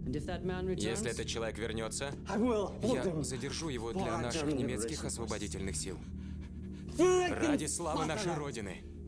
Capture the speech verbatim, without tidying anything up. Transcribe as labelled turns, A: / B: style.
A: Если этот человек вернется, я задержу его для наших немецких освободительных сил. Ради славы нашей Родины.